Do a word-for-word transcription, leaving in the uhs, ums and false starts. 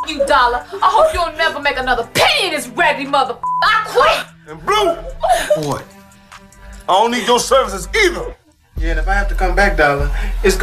you, Dollar. I hope you'll never make another penny in this raggedy mother. I quit. And Blue, boy, I don't need your services either. Yeah, and if I have to come back, Dollar, it's